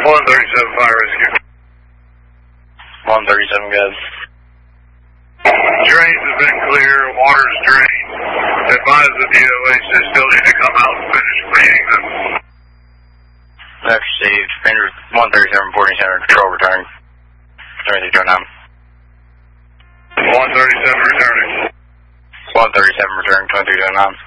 137 fire rescue. 137, good. Drains have been clear, water's drained. Advise the DOH they still need to come out and finish cleaning them. That's received. Ranger 137 reporting center control return. 2309. 137 returning. 137 return 2309.